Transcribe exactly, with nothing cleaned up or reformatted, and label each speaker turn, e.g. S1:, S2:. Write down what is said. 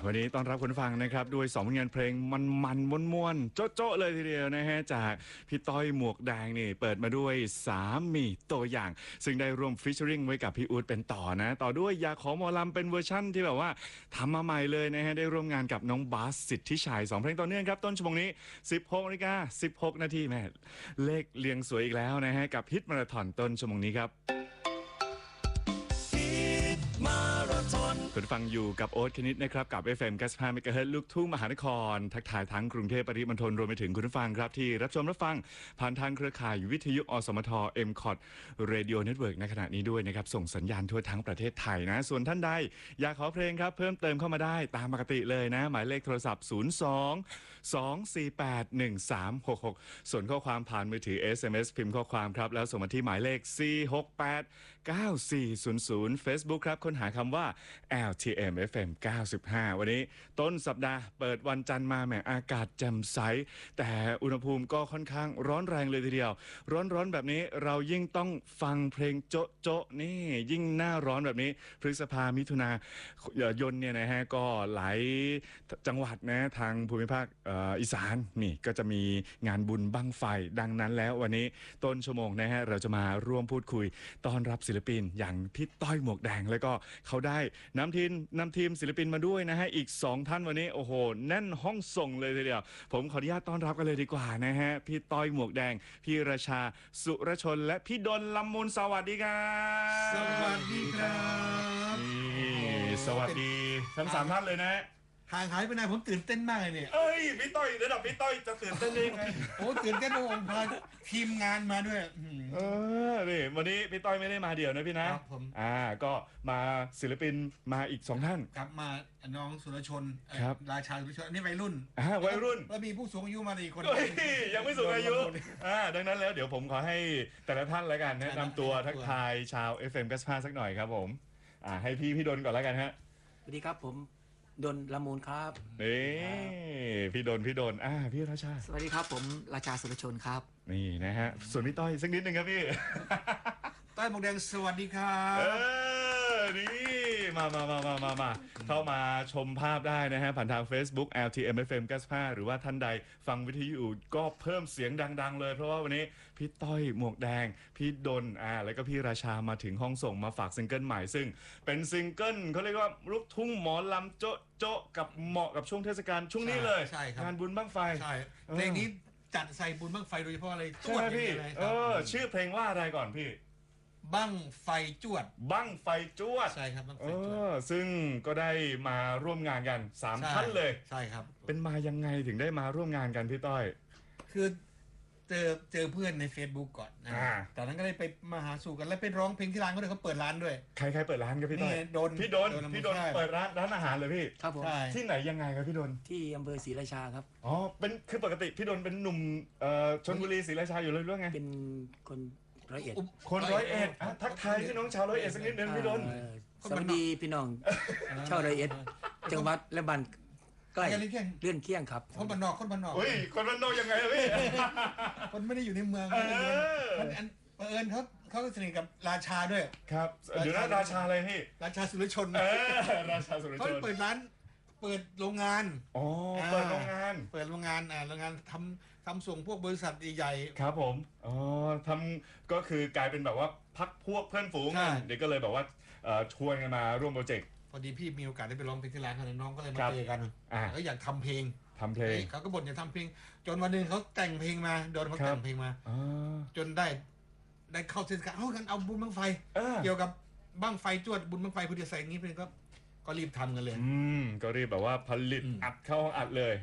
S1: วันนี้ต้อนรับคุณฟังนะครับด้วยสองผลงานเพลงมันมันม้วนๆโจ๊ะๆเลยทีเดียวนะฮะจากพี่ต้อยหมวกแดงนี่เปิดมาด้วยสามีตัวอย่างซึ่งได้ร่วมฟิชเชอริงไว้กับพี่อู๊ดเป็นต่อนะต่อด้วยอยากขอหมอลำเป็นเวอร์ชั่นที่แบบว่าทำมาใหม่เลยนะฮะได้ร่วมงานกับน้องบาสสิทธิชัยสองเพลงต่อเนื่องครับต้นชั่วโมงนี้สิบหกนาฬิกาสิบหกนาทีแม่เลขเรียงสวยอีกแล้วนะฮะกับฮิตมาราธอนต้นชั่วโมงนี้ครับคุณฟังอยู่กับโอ๊ตคณิตนะครับกับ เอฟ เอ็ม เก้าสิบห้า เมกะเฮิรตซ์ ลูกทุ่งมหานครทักทายทั้งกรุงเทพปริมณฑลรวมไปถึงคุณผู้ฟังครับที่รับชมรับฟังผ่านทางเครือข่ายวิทยุอสมท เอ็ม คอท Radio Network ในขณะนี้ด้วยนะครับส่งสัญญาณทั่วทั้งประเทศไทยนะส่วนท่านใดอยากขอเพลงครับเพิ่มเติมเข้ามาได้ตามปกติเลยนะหมายเลขโทรศัพท์ศูนย์ สอง สอง สี่ แปด หนึ่ง สาม หก หกส่วนข้อความผ่านมือถือ เอส เอ็ม เอส พิมพ์ข้อความครับแล้วส่งมาที่หมายเลขสี่ หก แปด เก้า สี่ ศูนย์ ศูนย์ Facebook ครับค้นหาคำว่า แอล ที เอ็ม เอฟ เอ็ม เก้าสิบห้า วันนี้ต้นสัปดาห์เปิดวันจันทร์มาแหมอากาศแจ่มใสแต่อุณหภูมิก็ค่อนข้างร้อนแรงเลยทีเดียวร้อนๆแบบนี้เรายิ่งต้องฟังเพลงโจ๊ะโจ๊ะนี่ยิ่งหน้าร้อนแบบนี้พฤษภามิถุนายนเนี่ยนะฮะก็หลายจังหวัดนะทางภูมิภาคอีสานนี่ก็จะมีงานบุญบั้งไฟดังนั้นแล้ววันนี้ต้นชั่วโมงนะฮะเราจะมาร่วมพูดคุยต้อนรับศิลปินอย่างพี่ต้อยหมวกแดงแล้วก็เขาได้นำทีมนำทีมศิลปินมาด้วยนะฮะอีกสองท่านวันนี้โอ้โหแน่นห้องส่งเลยทีเดียวผมขออนุญาตต้อนรับกันเลยดีกว่านะฮะพี่ต้อยหมวกแดงพี่ราชาสุรชนและพี่ดลลำมูลสวัสดีครับ
S2: สวัสดีครับ
S1: นี่สวัสดีทั้งสามท่านเลยนะ
S2: ห่างหายไปนานผมตื่นเต้นมากเลยเนี่ย
S1: เอ้ยพี่ต้อยระดับพี่ต้อยจะตื่นเต้นได้ไง
S2: โอ้ตื่นเต้นเพราะผมพาทีมงานมาด้วย
S1: เออนี่วันนี้พี่ต้อยไม่ได้มาเดี่ยวนะพี่นะครับ
S2: ผม
S1: อ่าก็มาศิลปินมาอีกสองท่าน
S2: กลับมาน้องสุรชน
S1: ครับ
S2: ราชาสุรชนอันนี้วัยรุ่น
S1: อ่าวัยรุ่น
S2: แล้วมีผู้สูงอายุมาอีกคน
S1: ยังไม่สูงอายุอ่าดังนั้นแล้วเดี๋ยวผมขอให้แต่ละท่านแล้วกันแนะนำตัวทักทายชาว เอฟ เอ็ม เก้าสิบห้าสักหน่อยครับผมอ่าให้พี่พี่ดลก่อนแล้วกันฮะ
S3: สวัสดีครับผมดลละมูลครับ
S1: นี่พี่ดลพี่ดลอ่าพี่ราชา
S3: สวัสดีครับผมราชาสุรชนครับ
S1: นี่นะฮะส่วนพี่ต้อยสักนิดนึงครับพี่
S2: ต้อยหมวกแดงสวัสดีครับ
S1: เออนี่มามามามามามาเข้ามาชมภาพได้นะฮะผ่านทาง Facebook แอล ที เอ็ม เอฟ เอ็ม เก้าสิบห้าหรือว่าท่านใดฟังวิทยุอยู่ก็เพิ่มเสียงดังๆเลยเพราะว่าวันนี้พี่ต้อยหมวกแดงพี่ดลอ่าแล้วก็พี่ราชามาถึงห้องส่งมาฝากซิงเกิลใหม่ซึ่งเป็นซิงเกิลเขาเรียกว่าลูกทุ่งหมอลำโจ๊ะโจ๊ะกับเหมาะกับช่วงเทศกาลช่วงนี้เลยงานบุญบั้งไฟ
S2: ใช่เพลงนี้จัดใส่บุญบั้งไฟโดยเฉพาะอะไร
S1: ใช่ไหมพี่เออชื่อเพลงว่าอะไรก่อนพี่
S2: บั้งไฟจวด
S1: บั้งไฟจวด
S2: ใช่ครับบั้งไฟ
S1: จวดซึ่งก็ได้มาร่วมงานกันสามท่านเลย
S2: ใช่ครับ
S1: เป็นมายังไงถึงได้มาร่วมงานกันพี่ต้อย
S2: คือเจอเจอเพื่อนใน Facebook ก่อนนะแต่นั้นก็ได้ไปมาหาสู่กันแล้วไปร้องเพลงที่ร้านเขาด้วยเขาเปิดร้านด้วย
S1: ใครใครเปิดร้านครับพี่ต้อย
S2: โดน
S1: พี่โดนพี่โดนเปิดร้านร้านอาหารเลยพี่
S3: ครับผม
S1: ที่ไหนยังไงครับพี่โดน
S3: ที่อำเภอศรีราชาครับ
S1: อ๋อเป็นคือปกติพี่โดนเป็นหนุ่มเอ่อชลบุรีศรีราชาอยู่เลยหรือไง
S3: เป็นคนร้อยเอ็ด
S1: คนร้อยเอ็ดทักทายพี่น้องชาวร้อยเอ็ดสักนิดนึงพี่โดน
S3: สวัสดีพี่น้องชาวร้อยเอ็ดจังหวัดและบ้านใกล้เลื่อนเคียงครับ
S2: คนบ้านนอกคนบ้านนอก
S1: เฮ้ยคนบ้านนอกยังไงพี่
S2: คนไม่ได้อยู่ในเมืองมันอันเผอิญเขาเขาสนิทกับราชาด้วย
S1: ครับเดี๋ยวนะราชาอะไรพี่
S2: ราชาสุรชน
S1: ราชาสุรชน
S2: เขาเปิดร้านเปิดโรงงาน
S1: อ๋อเปิดโรงงาน
S2: เปิดโรงงานอ่าโรงงานทำทำส่งพวกบริษัทใหญ่
S1: ๆครับผมอ๋อทำก็คือกลายเป็นแบบว่าพักพวกเพื่อนฝูงเด็กก็เลยแบบว่าชวนกันมาร่วมโปรเจกต์
S2: พอดีพี่มีโอกาสได้ไปร้องเพลงที่ร้านกันน้องก็เลยมาเจอกันเขาอยากทำเพลง
S1: ทำเพลง
S2: เขาก็บ่นอยากทำเพลงจนวันหนึ่งเขาแต่งเพลงมาโดนเขาแต่งเพลงมาจนได้ได้เข้าเทศกาลเอากันเอาบุญบั้งไฟเกี่ยวกับบั้งไฟจวดบุญบั้งไฟพุทธใส่อย่างนี้เพลงก็ก็รีบทำกันเลย
S1: อืมก็รีบแบบว่าผลิตอัดเข้าอัดเลย